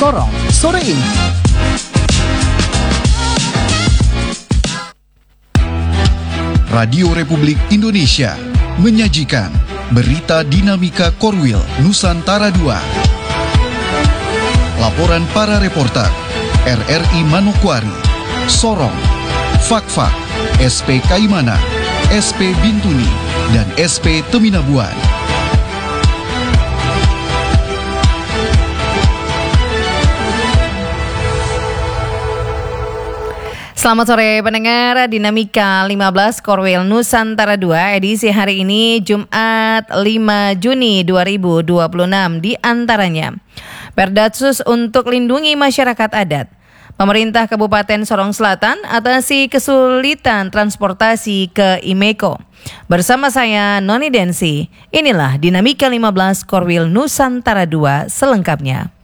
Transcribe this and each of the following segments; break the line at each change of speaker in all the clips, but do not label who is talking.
Sorong sore ini.
Radio Republik Indonesia menyajikan berita dinamika Korwil Nusantara II. Laporan para reporter RRI Manokwari, Sorong, Fakfak, SP Kaimana, SP Bintuni, dan SP Teminabuan.
Selamat sore pendengar Dinamika 15 Korwil Nusantara 2 edisi hari ini Jumat 5 Juni 2026 di antaranya Perdatsus untuk lindungi masyarakat adat. Pemerintah Kabupaten Sorong Selatan atasi kesulitan transportasi ke Imeko. Bersama saya Noni Densi, inilah Dinamika 15 Korwil Nusantara 2 selengkapnya.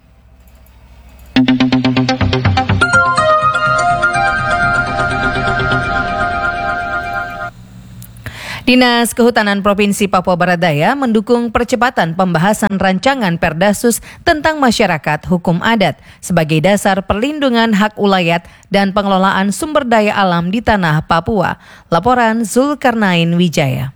Dinas Kehutanan Provinsi Papua Barat Daya mendukung percepatan pembahasan rancangan Perdasus tentang masyarakat hukum adat sebagai dasar perlindungan hak ulayat dan pengelolaan sumber daya alam di tanah Papua. Laporan Zulkarnain Wijaya.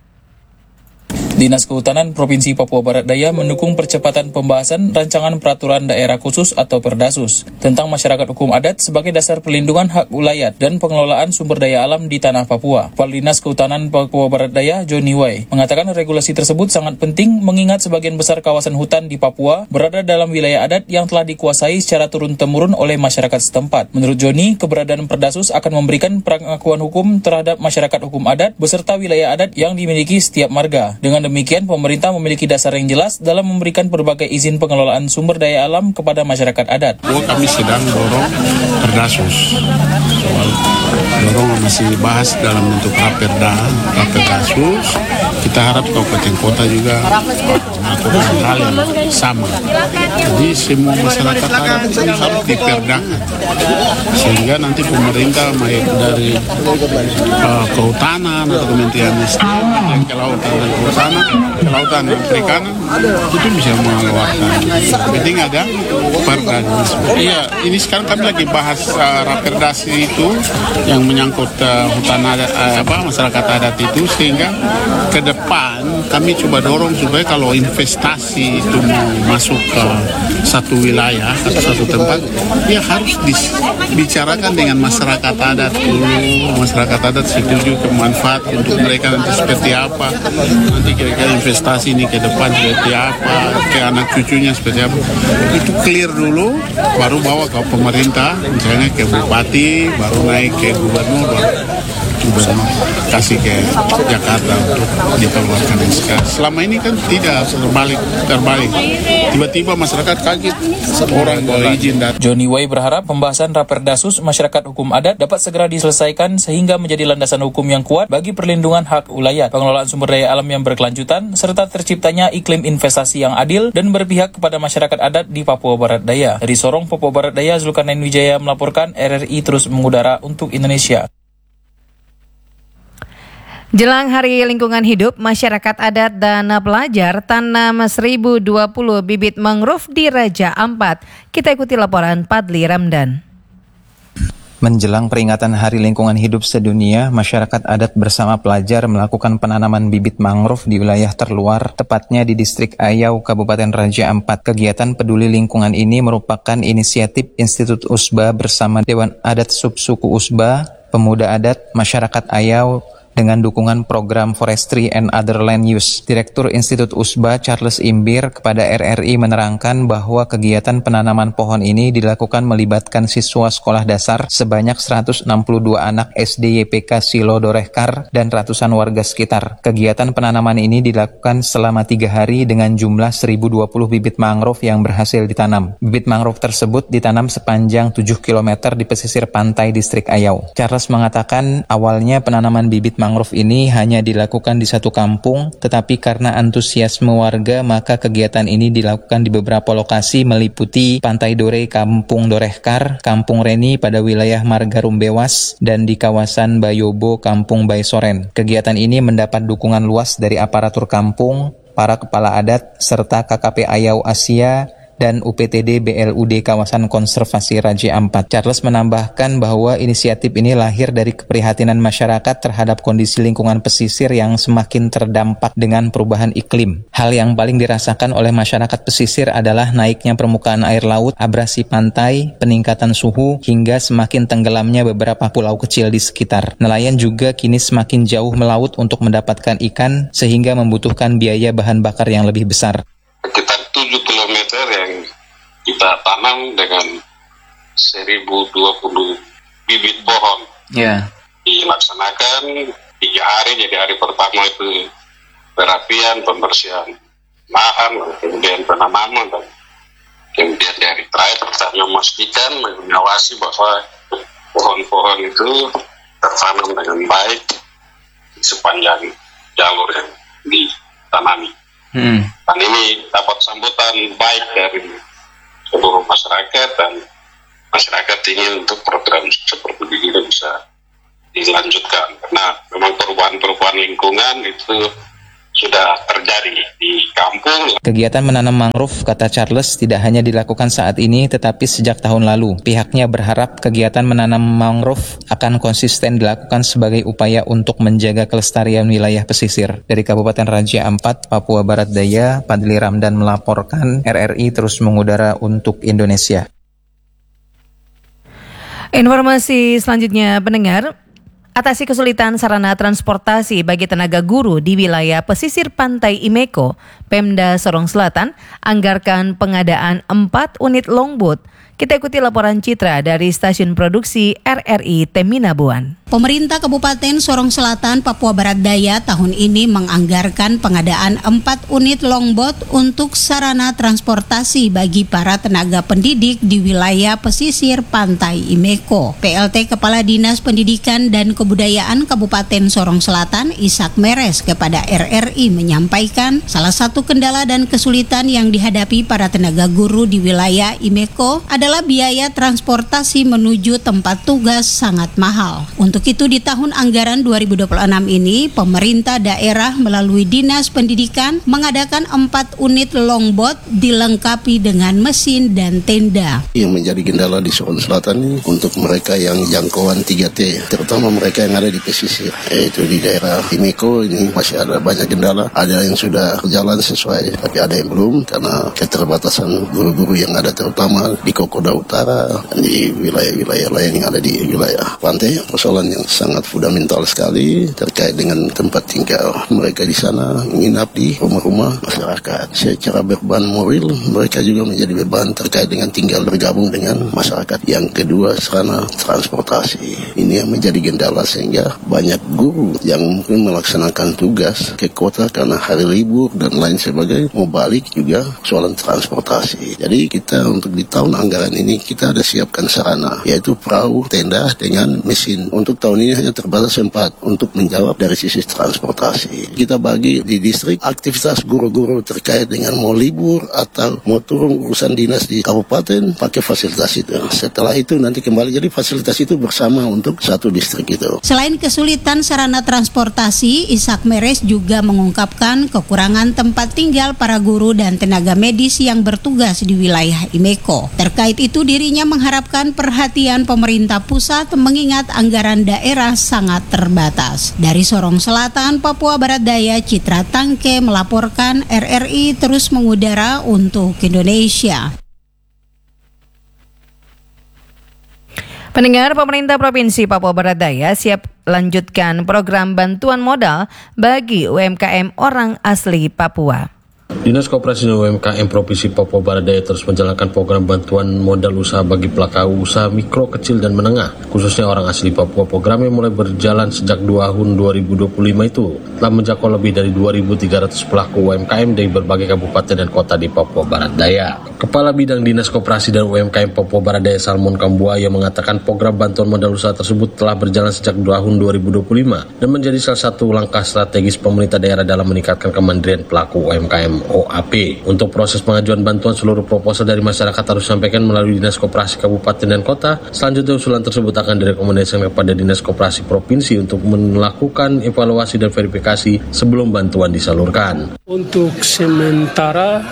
Dinas Kehutanan Provinsi Papua Barat Daya mendukung percepatan pembahasan rancangan peraturan daerah khusus atau Perdasus tentang masyarakat hukum adat sebagai dasar perlindungan hak ulayat dan pengelolaan sumber daya alam di tanah Papua. Kepala Dinas Kehutanan Papua Barat Daya, Johnny Wai, mengatakan regulasi tersebut sangat penting mengingat sebagian besar kawasan hutan di Papua berada dalam wilayah adat yang telah dikuasai secara turun-temurun oleh masyarakat setempat. Menurut Johnny, keberadaan Perdasus akan memberikan pengakuan hukum terhadap masyarakat hukum adat beserta wilayah adat yang dimiliki setiap marga. Dengan demikian, pemerintah memiliki dasar yang jelas dalam memberikan berbagai izin pengelolaan sumber daya alam kepada masyarakat adat.
Kami sedang dorong Perdasus. Dorong masih dibahas dalam bentuk Raperdasus. Kita harap kabupaten kota juga melakukan hal yang sama. Jadi semua masyarakat adat itu harus diperdakan. Sehingga nanti pemerintah baik dari kehutanan atau Kementerian Kelautan dan Kelautan dan Perikanan itu bisa mengeluarkan. Penting ada Perdasus. Iya, ini sekarang kami lagi bahas Raperdas itu yang menyangkut hutan adat, masyarakat adat itu, sehingga ke depan kami coba dorong supaya kalau investasi itu mau masuk ke satu wilayah atau satu tempat, ya harus dibicarakan dengan masyarakat adat dulu. Masyarakat adat setuju kemanfaat untuk mereka nanti seperti apa, nanti kira-kira investasi ini ke depan seperti apa, ke anak cucunya seperti apa. Itu clear dulu, baru bawa ke pemerintah, misalnya ke bupati, baru naik ke gubernur, baru kasih ke Jakarta untuk dikeluarkan SK. Selama ini kan tidak terbalik. Tiba-tiba masyarakat kaget, orang bawa izin datang.
Johnny Wai berharap pembahasan Raperdasus masyarakat hukum adat dapat segera diselesaikan sehingga menjadi landasan hukum yang kuat bagi perlindungan hak ulayat, pengelolaan sumber daya alam yang berkelanjutan, serta terciptanya iklim investasi yang adil dan berpihak kepada masyarakat adat di Papua Barat Daya. Dari Sorong, Papua Barat Daya, Zulkarnain Wijaya melaporkan. RRI terus mengudara untuk Indonesia.
Jelang Hari Lingkungan Hidup, masyarakat adat dan pelajar tanam 1020 bibit mangrove di Raja Ampat. Kita ikuti laporan Padli Ramdan.
Menjelang peringatan Hari Lingkungan Hidup Sedunia, masyarakat adat bersama pelajar melakukan penanaman bibit mangrove di wilayah terluar, tepatnya di distrik Ayau, Kabupaten Raja Ampat. Kegiatan peduli lingkungan ini merupakan inisiatif Institut Usba bersama Dewan Adat Subsuku Usba, pemuda adat, masyarakat Ayau, dengan dukungan program Forestry and Other Land Use. Direktur Institut Usba Charles Imbir kepada RRI menerangkan bahwa kegiatan penanaman pohon ini dilakukan melibatkan siswa sekolah dasar sebanyak 162 anak SD YPK Silo Dorehkar dan ratusan warga sekitar. Kegiatan penanaman ini dilakukan selama 3 hari dengan jumlah 1020 bibit mangrove yang berhasil ditanam. Bibit mangrove tersebut ditanam sepanjang 7 km di pesisir pantai distrik Ayau. Charles mengatakan awalnya penanaman bibit mangrove ini hanya dilakukan di satu kampung, tetapi karena antusiasme warga maka kegiatan ini dilakukan di beberapa lokasi meliputi Pantai Dore, Kampung Dorehkar, Kampung Reni pada wilayah Marga Rumbewas, dan di kawasan Bayobo, Kampung Baisoren. Kegiatan ini mendapat dukungan luas dari aparatur kampung, para kepala adat, serta KKP Ayau Asia dan UPTD BLUD kawasan konservasi Raja Ampat. Charles menambahkan bahwa inisiatif ini lahir dari keprihatinan masyarakat terhadap kondisi lingkungan pesisir yang semakin terdampak dengan perubahan iklim. Hal yang paling dirasakan oleh masyarakat pesisir adalah naiknya permukaan air laut, abrasi pantai, peningkatan suhu, hingga semakin tenggelamnya beberapa pulau kecil di sekitar. Nelayan juga kini semakin jauh melaut untuk mendapatkan ikan sehingga membutuhkan biaya bahan bakar yang lebih besar.
Sekitar 7 km yang kita tanam dengan 1020 bibit pohon. Dilaksanakan 3 hari, jadi hari pertama itu perapian, pembersihan lahan, kemudian penanaman, dan kemudian dari terakhir kita memastikan, mengawasi bahwa pohon-pohon itu tertanam dengan baik di sepanjang jalur yang ditanami. Dan ini dapat sambutan baik dari seluruh masyarakat, dan masyarakat ingin untuk program seperti ini bisa dilanjutkan karena memang perubahan lingkungan itu sudah terjadi di kampung.
Kegiatan menanam mangrove, kata Charles, tidak hanya dilakukan saat ini tetapi sejak tahun lalu. Pihaknya berharap kegiatan menanam mangrove akan konsisten dilakukan sebagai upaya untuk menjaga kelestarian wilayah pesisir. Dari Kabupaten Raja Ampat, Papua Barat Daya, Padli Ramdan melaporkan. RRI terus mengudara untuk Indonesia.
Informasi selanjutnya, pendengar. Atasi kesulitan sarana transportasi bagi tenaga guru di wilayah pesisir pantai Imeko, Pemda Sorong Selatan anggarkan pengadaan 4 unit longboat. Kita ikuti laporan Citra dari stasiun produksi RRI Teminabuan.
Pemerintah Kabupaten Sorong Selatan, Papua Barat Daya tahun ini menganggarkan pengadaan 4 unit longboat untuk sarana transportasi bagi para tenaga pendidik di wilayah pesisir pantai Imeko. PLT Kepala Dinas Pendidikan dan Kebudayaan Kabupaten Sorong Selatan, Ishak Meres, kepada RRI menyampaikan salah satu kendala dan kesulitan yang dihadapi para tenaga guru di wilayah Imeko adalah biaya transportasi menuju tempat tugas sangat mahal. Untuk itu di tahun anggaran 2026 ini, pemerintah daerah melalui Dinas Pendidikan mengadakan 4 unit longboat dilengkapi dengan mesin dan tenda.
Yang menjadi kendala di Sorong Selatan ini untuk mereka yang jangkauan 3T, terutama mereka yang ada di pesisir, yaitu di daerah Imeko ini masih ada banyak kendala. Ada yang sudah berjalan sesuai, tapi ada yang belum karena keterbatasan guru-guru yang ada terutama di Kokoda Utara, di wilayah-wilayah lain yang ada di wilayah pantai. Persoalan yang sangat fundamental sekali terkait dengan tempat tinggal mereka di sana, menginap di rumah-rumah masyarakat. Secara beban moral, mereka juga menjadi beban terkait dengan tinggal bergabung dengan masyarakat. Yang kedua, sarana transportasi. Ini yang menjadi kendala sehingga banyak guru yang mungkin melaksanakan tugas ke kota karena hari libur dan lain sebagainya, mau balik juga soalan transportasi. Jadi kita untuk di tahun anggaran ini kita ada siapkan sarana, yaitu perahu, tenda dengan mesin. Untuk tahun ini hanya terbatas 4 untuk menjawab dari sisi transportasi. Kita bagi di distrik aktivitas guru-guru terkait dengan mau libur atau mau turun urusan dinas di kabupaten pakai fasilitas itu. Setelah itu nanti kembali jadi fasilitas itu bersama untuk satu distrik itu.
Selain kesulitan sarana transportasi, Ishak Meres juga mengungkapkan kekurangan tempat tinggal para guru dan tenaga medis yang bertugas di wilayah Imeko. Terkait itu dirinya mengharapkan perhatian pemerintah pusat mengingat anggaran daerah sangat terbatas. Dari Sorong Selatan, Papua Barat Daya, Citra Tangke melaporkan. RRI terus mengudara untuk Indonesia.
Pendengar, pemerintah Provinsi Papua Barat Daya siap lanjutkan program bantuan modal bagi UMKM orang asli Papua.
Dinas Koperasi dan UMKM Provinsi Papua Barat Daya terus menjalankan program bantuan modal usaha bagi pelaku usaha mikro, kecil, dan menengah, khususnya orang asli Papua. Program yang mulai berjalan sejak tahun 2025 itu telah menjangkau lebih dari 2.300 pelaku UMKM dari berbagai kabupaten dan kota di Papua Barat Daya. Kepala Bidang Dinas Koperasi dan UMKM Papua Barat Daya Salmon Kambuaya mengatakan program bantuan modal usaha tersebut telah berjalan sejak tahun 2025 dan menjadi salah satu langkah strategis pemerintah daerah dalam meningkatkan kemandirian pelaku UMKM OAP. Untuk proses pengajuan bantuan, seluruh proposal dari masyarakat harus disampaikan melalui Dinas Koperasi Kabupaten dan Kota. Selanjutnya usulan tersebut akan direkomendasikan kepada Dinas Koperasi Provinsi untuk melakukan evaluasi dan verifikasi sebelum bantuan disalurkan.
Untuk sementara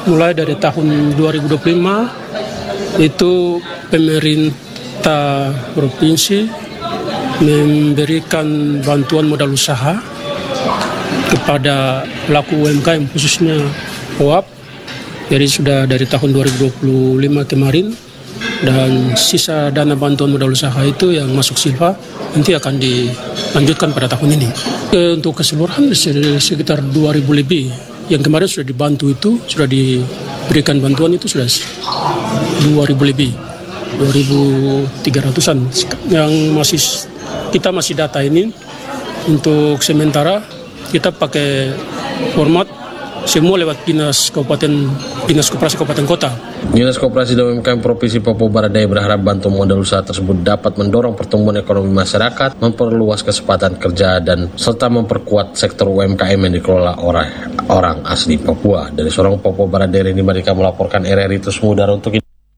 mulai dari tahun 2025 itu pemerintah provinsi memberikan bantuan modal usaha kepada pelaku UMKM khususnya POAP. Jadi sudah dari tahun 2025 kemarin, dan sisa dana bantuan modal usaha itu yang masuk silva nanti akan dilanjutkan pada tahun ini. Untuk keseluruhan sekitar 2.000 lebih yang kemarin sudah dibantu, itu sudah diberikan bantuan itu sudah 2.000 lebih, 2.300-an yang kita masih data ini. Untuk sementara kita pakai format semua lewat Dinas Koperasi Kabupaten Kota.
Dinas Koperasi dan UMKM Provinsi Papua Barat Daya berharap bantuan modal usaha tersebut dapat mendorong pertumbuhan ekonomi masyarakat, memperluas kesempatan kerja, dan serta memperkuat sektor UMKM yang dikelola orang asli Papua. Dari Sorong, Papua Barat Daya, ini mereka melaporkan RRI Terus Mudar untuk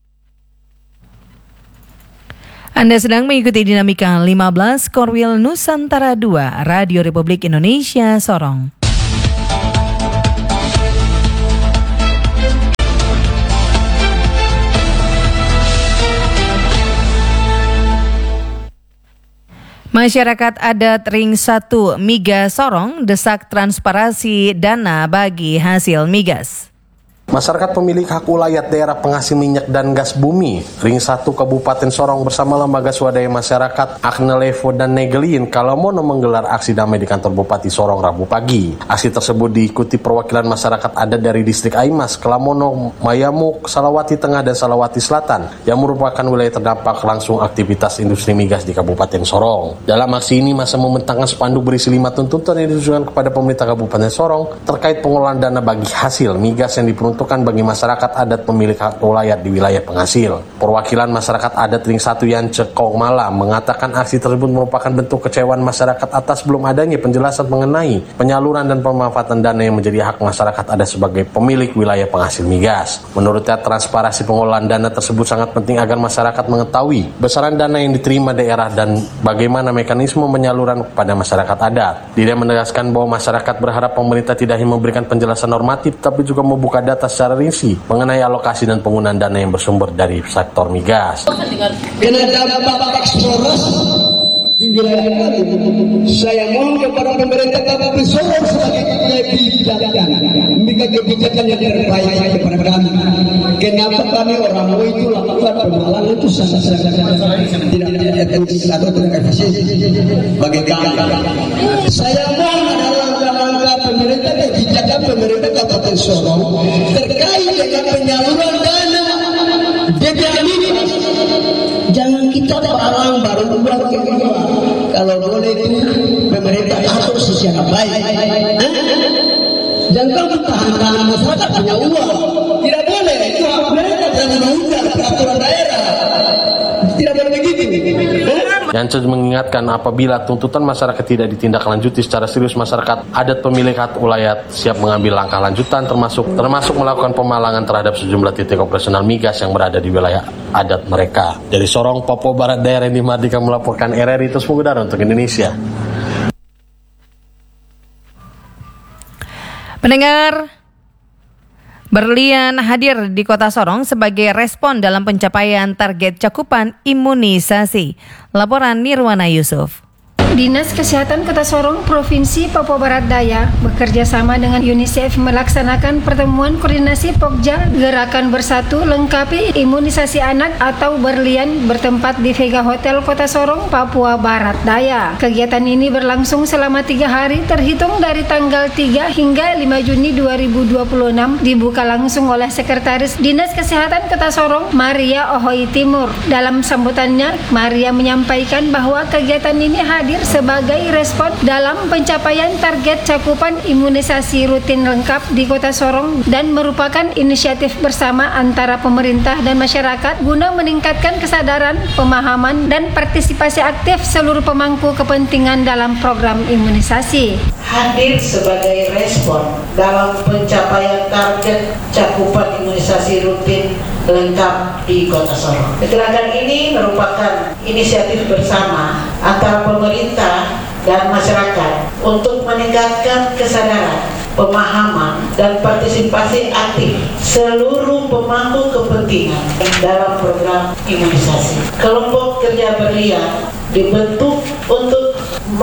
Anda sedang mengikuti Dinamika 15 Korwil Nusantara 2, Radio Republik Indonesia, Sorong. Masyarakat adat Ring 1 Migas Sorong desak transparansi dana bagi hasil migas.
Masyarakat pemilik hak ulayat daerah penghasil minyak dan gas bumi Ring 1 Kabupaten Sorong bersama lembaga swadaya masyarakat Aknelevo dan Negelin Kalamono menggelar aksi damai di kantor Bupati Sorong Rabu pagi. Aksi tersebut diikuti perwakilan masyarakat adat dari distrik Aimas, Kalamono, Mayamuk, Salawati Tengah dan Salawati Selatan yang merupakan wilayah terdampak langsung aktivitas industri migas di Kabupaten Sorong. Dalam aksi ini masa membentangkan spanduk berisi 5 tuntutan yang ditujukan kepada pemerintah Kabupaten Sorong terkait pengelolaan dana bagi hasil migas yang diperuntukkan bagi masyarakat adat pemilik hak ulayat di wilayah penghasil. Perwakilan masyarakat adat Ring 1 Yance Kongmala mengatakan aksi tersebut merupakan bentuk kecewaan masyarakat atas belum adanya penjelasan mengenai penyaluran dan pemanfaatan dana yang menjadi hak masyarakat adat sebagai pemilik wilayah penghasil migas. Menurutnya, transparansi pengelolaan dana tersebut sangat penting agar masyarakat mengetahui besaran dana yang diterima daerah dan bagaimana mekanisme penyaluran kepada masyarakat adat. Dia menegaskan bahwa masyarakat berharap pemerintah tidak hanya memberikan penjelasan normatif tapi juga membuka data secara rinci mengenai alokasi dan penggunaan dana yang bersumber dari sektor migas.
Karena dampak eksplorasi di wilayah kami, saya mohon kepada pemerintah Kabupaten Sorong sebagai kebijakan, membuat kebijakan yang terbaik kepada kami. Kenapa kami orang Oi itu lakukan pemalangan itu sangat-sangat tidak etis atau tidak efisien bagi kami. Saya mohon adalah langkah pemerintah kebijakan pemerintah Kabupaten Sorong terkait dengan penyaluran dana DPR ini. Jangan kita palang baru uang kedua. Kalau boleh itu pemerintah atur secara baik. Jangan tahan masyarakat punya uang. Tidak boleh, itu hak mereka dan undang-undang peraturan daerah. Tidak boleh begitu.
Yance mengingatkan apabila tuntutan masyarakat tidak ditindaklanjuti secara serius, masyarakat adat pemilik hak ulayat siap mengambil langkah lanjutan termasuk melakukan pemalangan terhadap sejumlah titik operasional migas yang berada di wilayah adat mereka. Dari Sorong, Papua Barat Daya, Randy Mardika melaporkan RRI Terus Mudar untuk Indonesia.
Pendengar, Berlian hadir di Kota Sorong sebagai respon dalam pencapaian target cakupan imunisasi. Laporan Nirwana Yusuf.
Dinas Kesehatan Kota Sorong Provinsi Papua Barat Daya bekerja sama dengan UNICEF melaksanakan pertemuan koordinasi Pokja Gerakan Bersatu Lengkapi Imunisasi Anak atau Berlian bertempat di Vega Hotel Kota Sorong, Papua Barat Daya. Kegiatan ini berlangsung selama 3 hari terhitung dari tanggal 3 hingga 5 Juni 2026, dibuka langsung oleh Sekretaris Dinas Kesehatan Kota Sorong, Maria Ohoi Timur. Dalam sambutannya, Maria menyampaikan bahwa kegiatan ini hadir sebagai respon dalam pencapaian target cakupan imunisasi rutin lengkap di Kota Sorong dan merupakan inisiatif bersama antara pemerintah dan masyarakat guna meningkatkan kesadaran, pemahaman, dan partisipasi aktif seluruh pemangku kepentingan dalam program imunisasi.
Hadir sebagai respon dalam pencapaian target cakupan imunisasi rutin lengkap di Kota Sorong. Gerakan ini merupakan inisiatif bersama antara pemerintah dan masyarakat untuk meningkatkan kesadaran, pemahaman, dan partisipasi aktif seluruh pemangku kepentingan dalam program imunisasi. Kelompok kerja belia dibentuk untuk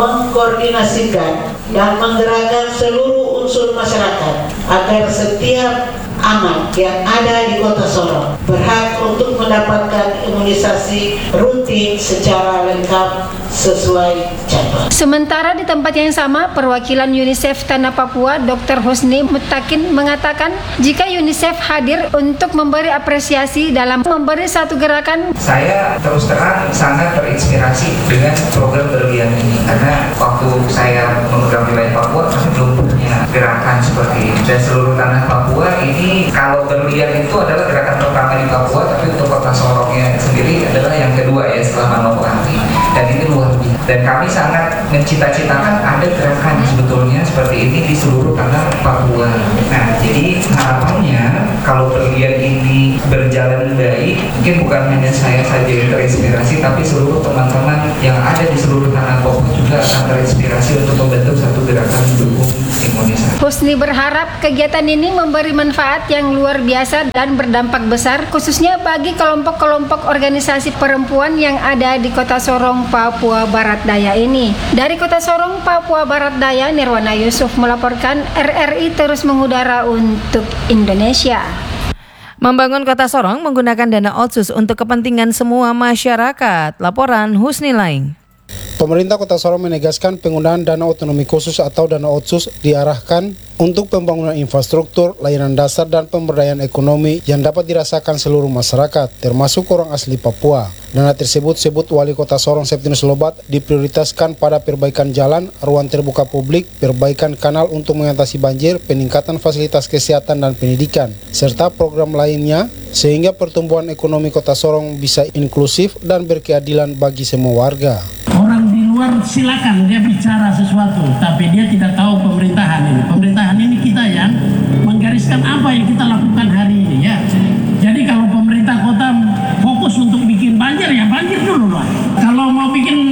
mengkoordinasikan dan menggerakkan seluruh unsur masyarakat agar setiap anak yang ada di Kota Sorong berhak untuk mendapatkan imunisasi rutin secara lengkap sesuai jadwal.
Sementara di tempat yang sama, perwakilan UNICEF Tanah Papua Dr. Husni Mutakin mengatakan jika UNICEF hadir untuk memberi apresiasi dalam memberi satu gerakan.
Saya terus terang sangat terinspirasi dengan program berlian ini karena waktu saya memegang wilayah Papua masih belum punya gerakan seperti ini. Dan seluruh tanah Papua ini kalau berlian itu adalah gerakan pertama di Papua, tapi untuk Kota Sorongnya sendiri adalah yang kedua ya setelah Manokwari. Dan ini luar biasa. Dan kami sangat mencita-citakan ada gerakan sebetulnya seperti ini di seluruh tanah Papua. Nah, jadi harapannya kalau berlian ini berjalan baik, mungkin bukan hanya saya saja yang terinspirasi, tapi seluruh teman-teman yang ada di seluruh tanah Papua juga akan terinspirasi untuk membentuk satu gerakan mendukung imunisasi.
Husni berharap kegiatan ini memberi manfaat yang luar biasa dan berdampak besar, khususnya bagi kelompok-kelompok organisasi perempuan yang ada di Kota Sorong, Papua Barat Daya ini. Dari Kota Sorong, Papua Barat Daya, Nirwana Yusuf melaporkan RRI terus mengudara untuk Indonesia.
Membangun Kota Sorong menggunakan dana otsus untuk kepentingan semua masyarakat. Laporan Husni Laing.
Pemerintah Kota Sorong menegaskan penggunaan dana otonomi khusus atau dana otsus diarahkan untuk pembangunan infrastruktur, layanan dasar, dan pemberdayaan ekonomi yang dapat dirasakan seluruh masyarakat, termasuk orang asli Papua. Dana tersebut sebut Wali Kota Sorong Septinus Lobat diprioritaskan pada perbaikan jalan, ruang terbuka publik, perbaikan kanal untuk mengatasi banjir, peningkatan fasilitas kesehatan dan pendidikan, serta program lainnya sehingga pertumbuhan ekonomi Kota Sorong bisa inklusif dan berkeadilan bagi semua warga.
Orang di luar silakan dia bicara sesuatu, tapi dia tidak tahu pemerintahan ini. Pemerintahan ini kita yang menggariskan apa yang kita lakukan hari ini ya. Jadi kalau pemerintah kota fokus untuk bikin banjir, ya banjir dulu lah. Kalau mau bikin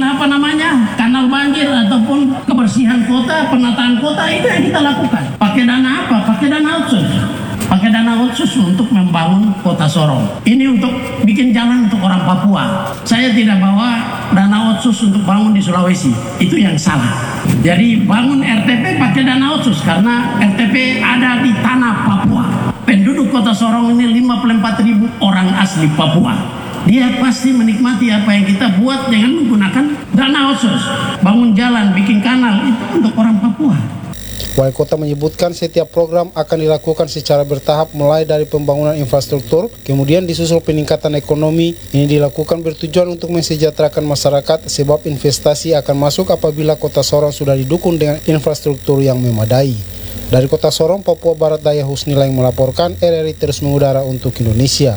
kanal banjir ataupun kebersihan kota, penataan kota, itu yang kita lakukan. Pakai dana apa? Pakai dana otsus. Pakai dana otsus untuk membangun Kota Sorong. Ini untuk bikin jalan untuk orang Papua. Saya tidak bawa dana otsus untuk bangun di Sulawesi. Itu yang salah. Jadi bangun RTP pakai dana otsus karena RTP ada di tanah Papua. Penduduk Kota Sorong ini 54.000 orang asli Papua. Dia pasti menikmati apa yang kita buat dengan menggunakan dana otsus. Bangun jalan, bikin kanal, itu untuk orang Papua.
Wali Kota menyebutkan setiap program akan dilakukan secara bertahap mulai dari pembangunan infrastruktur, kemudian disusul peningkatan ekonomi. Ini dilakukan bertujuan untuk mensejahterakan masyarakat sebab investasi akan masuk apabila Kota Sorong sudah didukung dengan infrastruktur yang memadai. Dari Kota Sorong, Papua Barat Daya, Husni Laing melaporkan, RRI terus mengudara untuk Indonesia.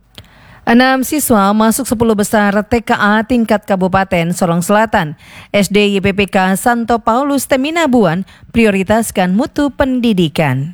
6 siswa masuk 10 besar TKA tingkat Kabupaten Sorong Selatan. SD YPPK Santo Paulus Teminabuan prioritaskan mutu pendidikan.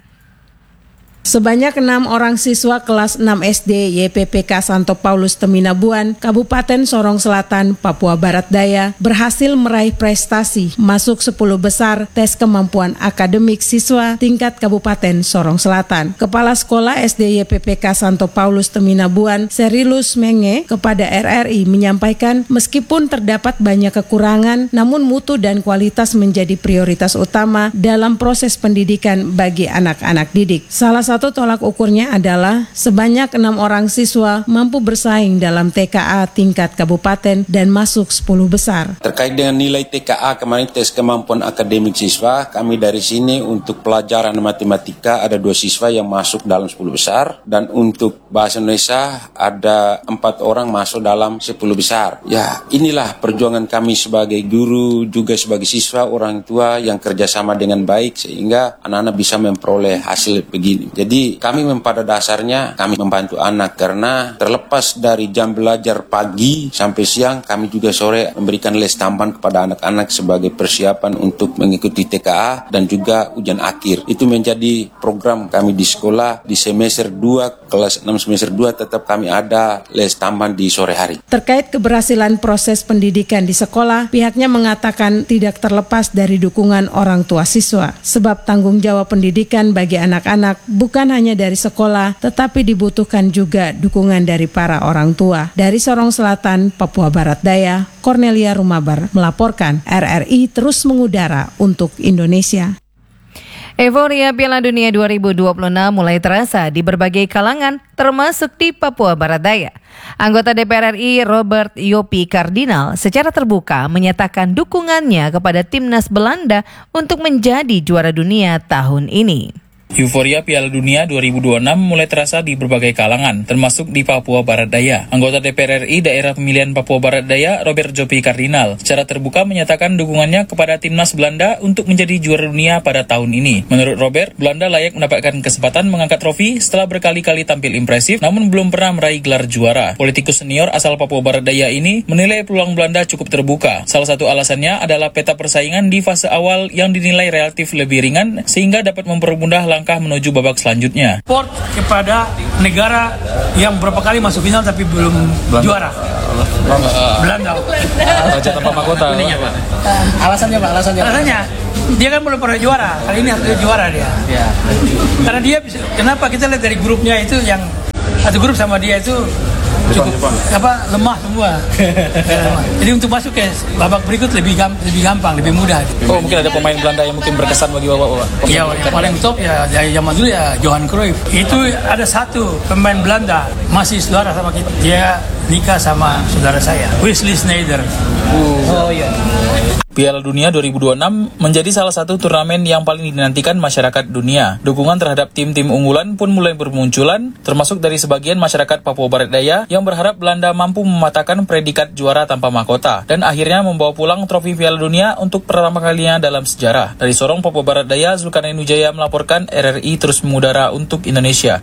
Sebanyak 6 orang siswa kelas 6 SD YPPK Santo Paulus Teminabuan, Kabupaten Sorong Selatan, Papua Barat Daya berhasil meraih prestasi masuk 10 besar tes kemampuan akademik siswa tingkat Kabupaten Sorong Selatan. Kepala Sekolah SD YPPK Santo Paulus Teminabuan, Serilus Menge, kepada RRI menyampaikan meskipun terdapat banyak kekurangan, namun mutu dan kualitas menjadi prioritas utama dalam proses pendidikan bagi anak-anak didik. Salah satu tolak ukurnya adalah sebanyak 6 orang siswa mampu bersaing dalam TKA tingkat kabupaten dan masuk 10 besar.
Terkait dengan nilai TKA kemarin tes kemampuan akademik siswa, kami dari sini untuk pelajaran matematika ada 2 siswa yang masuk dalam 10 besar dan untuk bahasa Indonesia ada 4 orang masuk dalam 10 besar. Ya, inilah perjuangan kami sebagai guru juga sebagai siswa, orang tua yang kerjasama dengan baik sehingga anak-anak bisa memperoleh hasil begini. Jadi kami pada dasarnya kami membantu anak karena terlepas dari jam belajar pagi sampai siang, kami juga sore memberikan les tambahan kepada anak-anak sebagai persiapan untuk mengikuti TKA dan juga ujian akhir. Itu menjadi program kami di sekolah di semester 2, kelas 6 semester 2 tetap kami ada les tambahan di sore hari.
Terkait keberhasilan proses pendidikan di sekolah, pihaknya mengatakan tidak terlepas dari dukungan orang tua siswa. Sebab tanggung jawab pendidikan bagi anak-anak bukan hanya dari sekolah, tetapi dibutuhkan juga dukungan dari para orang tua. Dari Sorong Selatan, Papua Barat Daya, Cornelia Rumabar melaporkan. RRI terus mengudara untuk Indonesia.
Euforia Piala Dunia 2026 mulai terasa di berbagai kalangan, termasuk di Papua Barat Daya. Anggota DPR RI Robert Yopi Kardinal secara terbuka menyatakan dukungannya kepada timnas Belanda untuk menjadi juara dunia tahun ini.
Euforia Piala Dunia 2026 mulai terasa di berbagai kalangan, termasuk di Papua Barat Daya. Anggota DPR RI Daerah Pemilihan Papua Barat Daya, Robert Yopi Kardinal, secara terbuka menyatakan dukungannya kepada timnas Belanda untuk menjadi juara dunia pada tahun ini. Menurut Robert, Belanda layak mendapatkan kesempatan mengangkat trofi setelah berkali-kali tampil impresif, namun belum pernah meraih gelar juara. Politikus senior asal Papua Barat Daya ini menilai peluang Belanda cukup terbuka. Salah satu alasannya adalah peta persaingan di fase awal yang dinilai relatif lebih ringan, sehingga dapat mempermudah langkah menuju babak selanjutnya.
Support kepada negara yang berapa kali masuk final tapi belum juara. Belanda.
Raja tanpa mahkota.
Alasannya Pak, alasannya dia kan belum pernah juara. Kali ini harus juara dia. Ya. Karena dia bisa, kenapa kita lihat dari grupnya itu yang satu grup sama dia itu cukup lemah semua. Jadi untuk masuk ke babak berikut lebih gampang, lebih mudah.
Oh, mungkin ada pemain Belanda yang mungkin berkesan bagi Bapak.
Iya, yang paling top ya dari zaman dulu ya Johan Cruyff. Itu ada satu pemain Belanda masih saudara sama kita. Dia nikah sama saudara saya, Wesley Sneijder. Oh iya.
Piala Dunia 2026 menjadi salah satu turnamen yang paling dinantikan masyarakat dunia. Dukungan terhadap tim-tim unggulan pun mulai bermunculan, termasuk dari sebagian masyarakat Papua Barat Daya yang berharap Belanda mampu mematahkan predikat juara tanpa mahkota dan akhirnya membawa pulang trofi Piala Dunia untuk pertama kalinya dalam sejarah. Dari Sorong, Papua Barat Daya, Zulkarnain Wijaya melaporkan. RRI terus mengudara untuk Indonesia.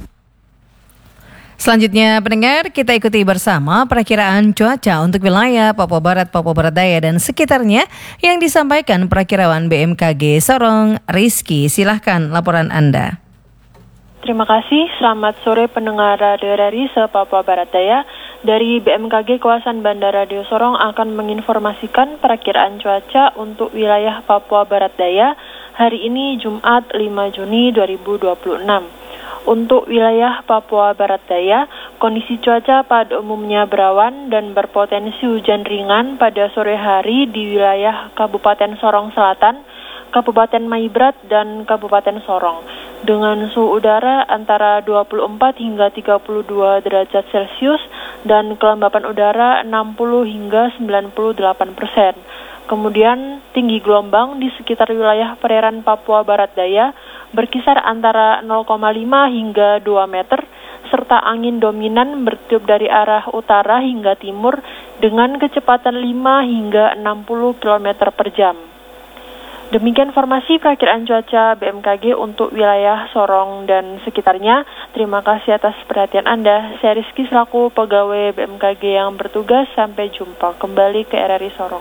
Selanjutnya pendengar, kita ikuti bersama perakiraan cuaca untuk wilayah Papua Barat, Papua Barat Daya dan sekitarnya yang disampaikan perakirawan BMKG Sorong. Rizky, silahkan laporan Anda.
Terima kasih, selamat sore pendengar Radio RRI se-Papua Barat Daya. Dari BMKG kawasan Bandara Radio Sorong akan menginformasikan perakiraan cuaca untuk wilayah Papua Barat Daya hari ini Jumat 5 Juni 2026. Untuk wilayah Papua Barat Daya, kondisi cuaca pada umumnya berawan dan berpotensi hujan ringan pada sore hari di wilayah Kabupaten Sorong Selatan, Kabupaten Maibrat, dan Kabupaten Sorong, dengan suhu udara antara 24 hingga 32 derajat Celcius dan kelembapan udara 60 hingga 98%. Kemudian tinggi gelombang di sekitar wilayah perairan Papua Barat Daya berkisar antara 0,5 hingga 2 meter, serta angin dominan bertiup dari arah utara hingga timur dengan kecepatan 5 hingga 60 km per jam. Demikian informasi perakiraan cuaca BMKG untuk wilayah Sorong dan sekitarnya. Terima kasih atas perhatian Anda. Saya Rizky selaku pegawai BMKG yang bertugas. Sampai jumpa kembali ke RRI Sorong.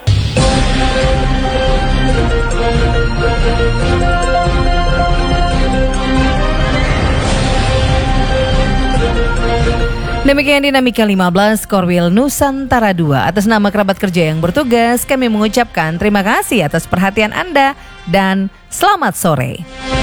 Demikian Dinamika 15 Korwil Nusantara 2. Atas nama kerabat kerja yang bertugas, kami mengucapkan terima kasih atas perhatian Anda dan selamat sore.